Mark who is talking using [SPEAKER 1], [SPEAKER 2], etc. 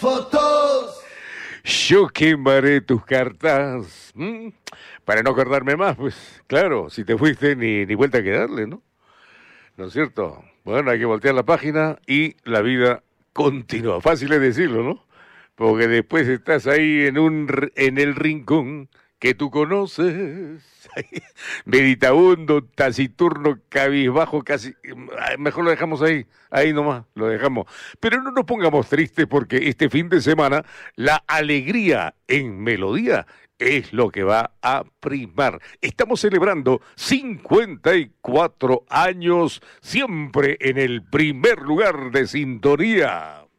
[SPEAKER 1] Fotos.
[SPEAKER 2] Yo quemaré tus cartas. Para no acordarme más, pues, claro, si te fuiste ni vuelta que darle, ¿no? ¿No es cierto? Bueno, hay que voltear la página y la vida continúa. Fácil es decirlo, ¿no? Porque después estás ahí en el rincón que tú conoces, meditabundo, taciturno, cabizbajo, casi, mejor lo dejamos ahí nomás, lo dejamos. Pero no nos pongamos tristes porque este fin de semana la alegría en melodía es lo que va a primar. Estamos celebrando 54 años, siempre en el primer lugar de sintonía.